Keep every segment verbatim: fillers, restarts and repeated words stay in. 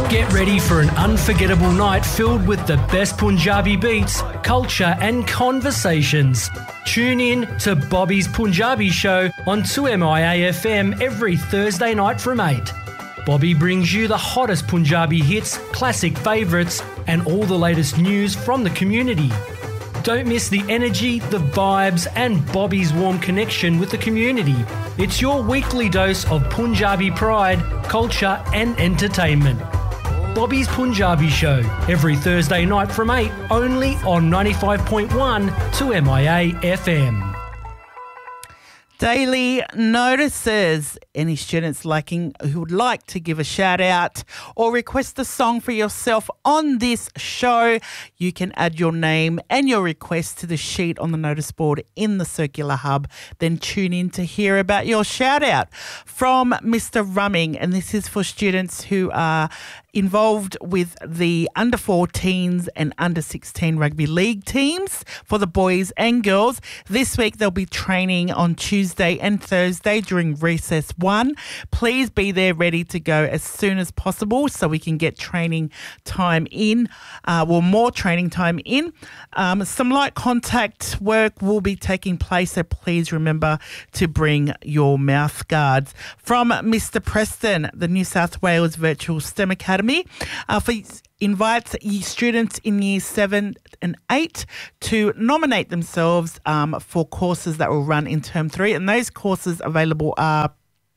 Get ready for an unforgettable night filled with the best Punjabi beats, culture and conversations. Tune in to Bobby's Punjabi Show on two M I A F M every Thursday night from eight. Bobby brings you the hottest Punjabi hits, classic favourites and all the latest news from the community. Don't miss the energy, the vibes and Bobby's warm connection with the community. It's your weekly dose of Punjabi pride, culture and entertainment. Bobby's Punjabi Show, every Thursday night from eight, only on ninety-five point one two M I A F M. Daily notices. Any students liking who would like to give a shout out or request a song for yourself on this show, you can add your name and your request to the sheet on the notice board in the Circular Hub. Then tune in to hear about your shout out from Mister Rumming. And this is for students who are involved with the under fourteens and under sixteen rugby league teams for the boys and girls. This week they'll be training on Tuesday and Thursday during recess one. Please be there ready to go as soon as possible so we can get training time in, uh, well, more training time in. Um, some light contact work will be taking place, so please remember to bring your mouth guards. From Mister Preston, the New South Wales Virtual STEM Academy, uh, for invites students in year seven and eight to nominate themselves um, for courses that will run in term three. And those courses available are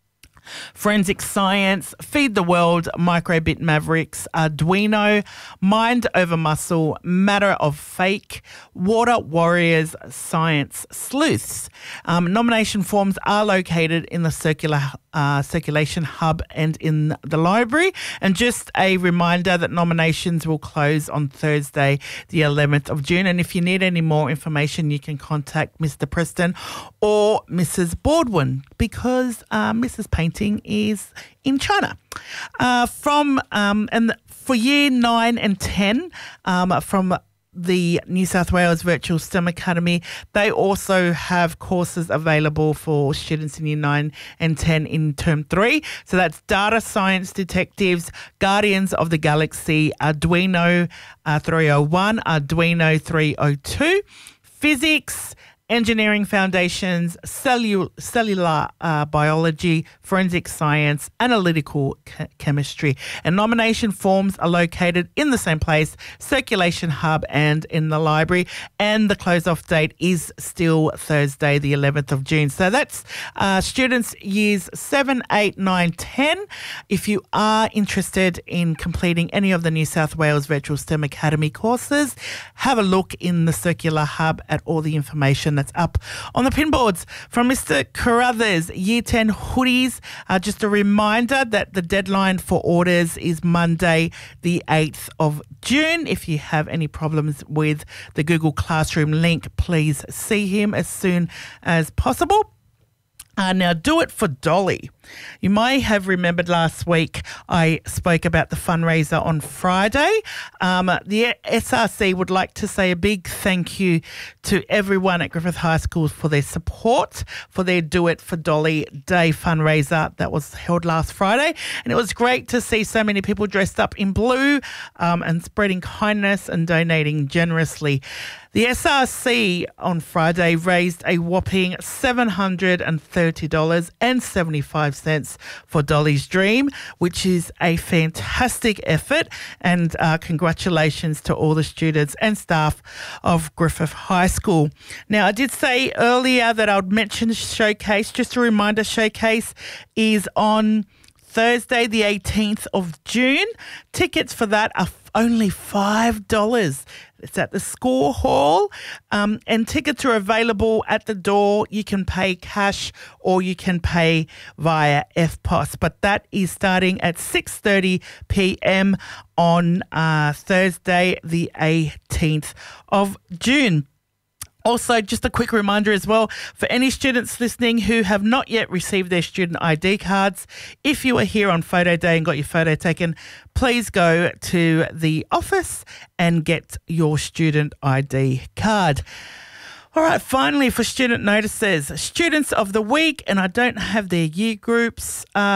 Forensic Science, Feed the World, Microbit Mavericks, Arduino, Mind Over Muscle, Matter of Fake, Water Warriors, Science Sleuths. Um, nomination forms are located in the circular uh, circulation hub and in the library. And just a reminder that nominations will close on Thursday, the eleventh of June. And if you need any more information, you can contact Mister Preston or Missus Baldwin, because uh, Missus Painting is in China. Uh, from um, and for year nine and ten, um, from the New South Wales Virtual STEM Academy, they also have courses available for students in year nine and ten in term three. So that's Data Science Detectives, Guardians of the Galaxy, Arduino uh, three oh one, Arduino three oh two, Physics, Engineering Foundations, cellu- cellular uh, biology, forensic science, analytical ch- chemistry. And nomination forms are located in the same place, Circulation Hub and in the library. And the close-off date is still Thursday, the eleventh of June. So that's uh, students years seven, eight, nine, ten. If you are interested in completing any of the New South Wales Virtual STEM Academy courses, have a look in the Circular Hub at all the information that's up on the pinboards. From Mister Carruthers, Year ten hoodies. Uh, just a reminder that the deadline for orders is Monday, the eighth of June. If you have any problems with the Google Classroom link, please see him as soon as possible. Uh, now, do it for Dolly. You may have remembered last week I spoke about the fundraiser on Friday. Um, the S R C would like to say a big thank you to everyone at Griffith High School for their support for their Do It for Dolly Day fundraiser that was held last Friday. And it was great to see so many people dressed up in blue um, and spreading kindness and donating generously. The S R C on Friday raised a whopping seven hundred thirty dollars and seventy-five cents for Dolly's Dream, which is a fantastic effort, and uh, congratulations to all the students and staff of Griffith High School. Now, I did say earlier that I would mention Showcase. Just a reminder, Showcase is on Thursday, the eighteenth of June. Tickets for that are only five dollars. It's at the Score Hall, um, and tickets are available at the door. You can pay cash or you can pay via F P O S, but that is starting at six thirty p.m. on uh, Thursday, the eighteenth of June. Also, just a quick reminder as well, for any students listening who have not yet received their student I D cards, if you are here on photo day and got your photo taken, please go to the office and get your student I D card. All right, finally for student notices, students of the week, and I don't have their year groups uh,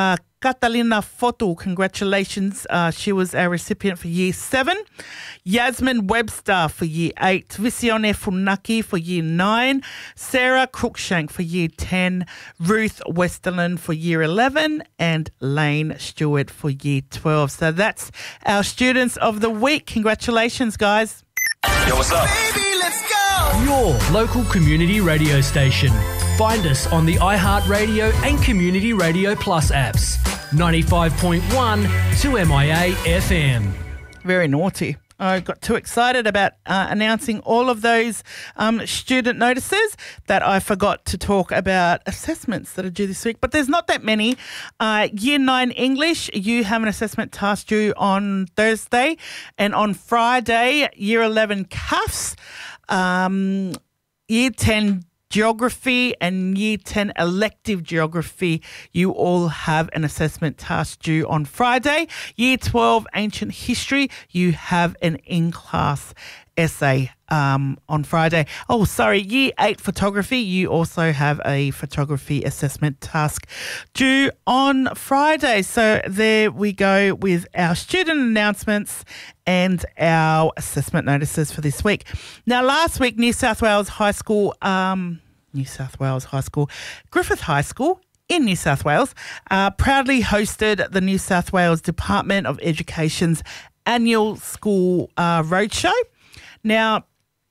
Catalina Fotu, congratulations. Uh, she was our recipient for year seven. Yasmin Webster for year eight. Visione Funaki for year nine. Sarah Cruikshank for year ten. Ruth Westerland for year eleven. And Lane Stewart for year twelve. So that's our students of the week. Congratulations, guys. Yo, what's up? Baby, let's go! Your local community radio station. Find us on the iHeartRadio and Community Radio Plus apps. ninety-five point one to M I A F M. Very naughty. I got too excited about uh, announcing all of those um, student notices that I forgot to talk about assessments that are due this week. But there's not that many. Uh, Year nine English, you have an assessment task due on Thursday. And on Friday, Year eleven C A F S, um, Year ten Geography and Year ten Elective Geography, you all have an assessment task due on Friday. Year twelve Ancient History, you have an in-class essay um, on Friday. Oh, sorry, Year eight Photography, you also have a photography assessment task due on Friday. So there we go with our student announcements and our assessment notices for this week. Now, last week, New South Wales High School... Um, New South Wales High School, Griffith High School in New South Wales, uh, proudly hosted the New South Wales Department of Education's annual school uh, roadshow. Now,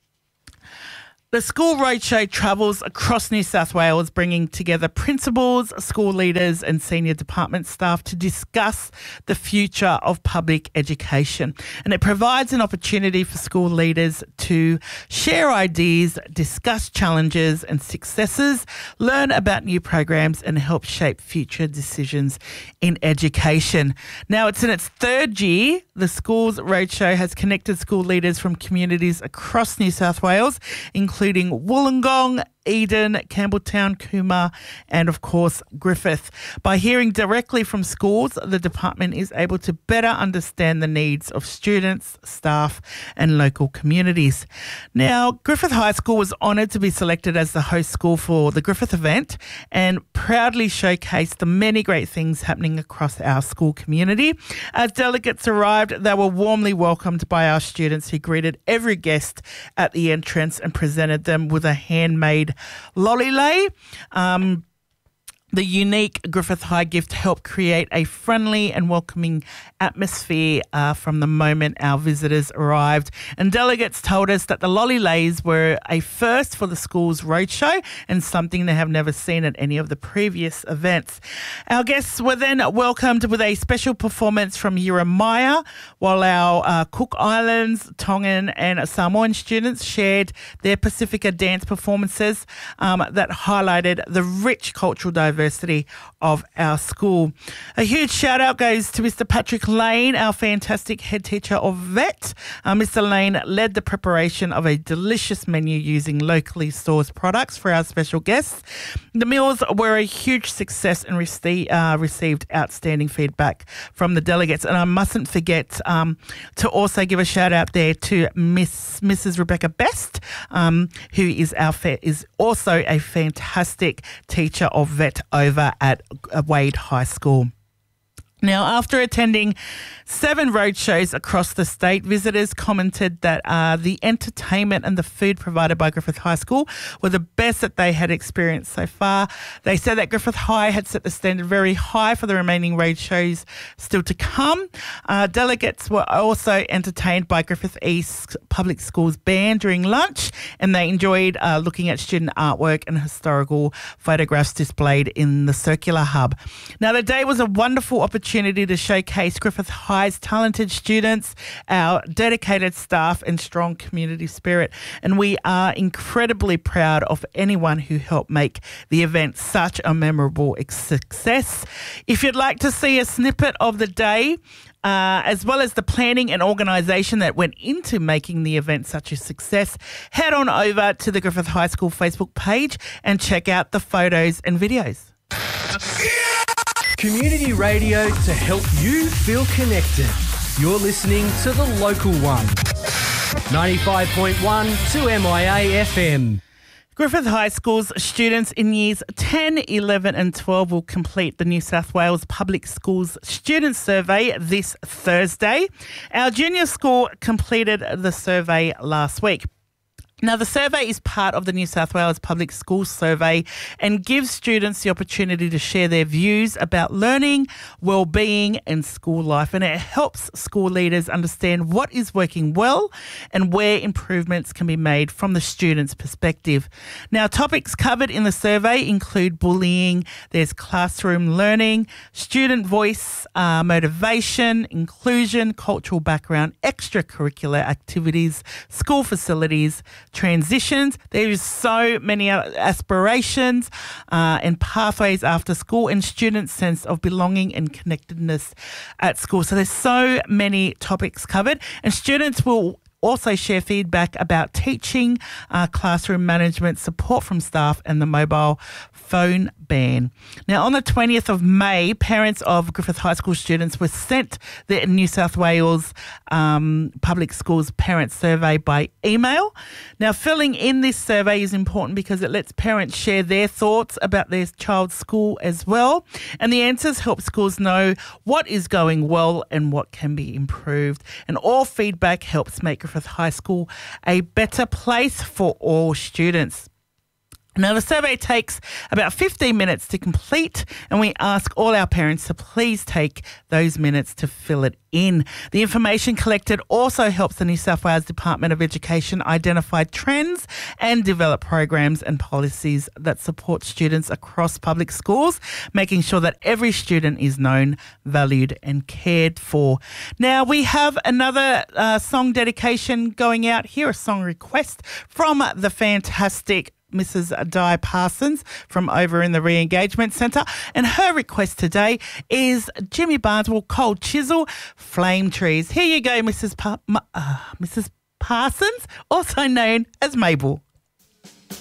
the school roadshow travels across New South Wales, bringing together principals, school leaders and senior department staff to discuss the future of public education. And it provides an opportunity for school leaders to share ideas, discuss challenges and successes, learn about new programs and help shape future decisions in education. Now, it's in its third year. The Schools Roadshow has connected school leaders from communities across New South Wales, including including Wollongong, Eden, Campbelltown, Cooma, and of course Griffith. By hearing directly from schools, the department is able to better understand the needs of students, staff, and local communities. Now, Griffith High School was honoured to be selected as the host school for the Griffith event and proudly showcased the many great things happening across our school community. As delegates arrived, they were warmly welcomed by our students, who greeted every guest at the entrance and presented them with a handmade lolly lay. Um, The unique Griffith High gift helped create a friendly and welcoming atmosphere uh, from the moment our visitors arrived. And delegates told us that the lolly lays were a first for the school's roadshow and something they have never seen at any of the previous events. Our guests were then welcomed with a special performance from Yeremiah, while our uh, Cook Islands, Tongan and Samoan students shared their Pacifica dance performances um, that highlighted the rich cultural diversity of our school. A huge shout out goes to Mister Patrick Lane, our fantastic head teacher of V E T. Uh, Mister Lane led the preparation of a delicious menu using locally sourced products for our special guests. The meals were a huge success and rece- uh, received outstanding feedback from the delegates. And I mustn't forget um, to also give a shout out there to Miss Missus Rebecca Best, um, who is our fa- is also a fantastic teacher of V E T over at Wade High School. Now, after attending seven roadshows across the state, visitors commented that uh, the entertainment and the food provided by Griffith High School were the best that they had experienced so far. They said that Griffith High had set the standard very high for the remaining roadshows still to come. Uh, delegates were also entertained by Griffith East Public Schools band during lunch, and they enjoyed uh, looking at student artwork and historical photographs displayed in the circular hub. Now, the day was a wonderful opportunity to showcase Griffith High's talented students, our dedicated staff and strong community spirit. And we are incredibly proud of anyone who helped make the event such a memorable success. If you'd like to see a snippet of the day, Uh, as well as the planning and organisation that went into making the event such a success, head on over to the Griffith High School Facebook page and check out the photos and videos. Community radio to help you feel connected. You're listening to The Local One. ninety-five point one to M I A F M. Griffith High School's students in years ten, eleven and twelve will complete the New South Wales Public Schools Student Survey this Thursday. Our junior school completed the survey last week. Now, the survey is part of the New South Wales Public Schools Survey and gives students the opportunity to share their views about learning, well-being and school life. And it helps school leaders understand what is working well and where improvements can be made from the student's perspective. Now, topics covered in the survey include bullying, there's classroom learning, student voice, uh, motivation, inclusion, cultural background, extracurricular activities, school facilities, transitions. There's so many aspirations uh, and pathways after school and students' sense of belonging and connectedness at school. So there's so many topics covered, and students will also share feedback about teaching, uh, classroom management, support from staff and the mobile phone ban. Now, on the twentieth of May, parents of Griffith High School students were sent the New South Wales um, Public Schools Parent Survey by email. Now, filling in this survey is important because it lets parents share their thoughts about their child's school as well. And the answers help schools know what is going well and what can be improved. And all feedback helps make Griffith High School a better place for all students. Now, the survey takes about fifteen minutes to complete, and we ask all our parents to please take those minutes to fill it in. The information collected also helps the New South Wales Department of Education identify trends and develop programs and policies that support students across public schools, making sure that every student is known, valued and cared for. Now, we have another uh, song dedication going out here, a song request from the fantastic Missus Di Parsons from over in the Re-Engagement Centre. And her request today is Jimmy Barnesville Cold Chisel, Flame Trees. Here you go, Missus Pa- uh, Missus Parsons, also known as Mabel.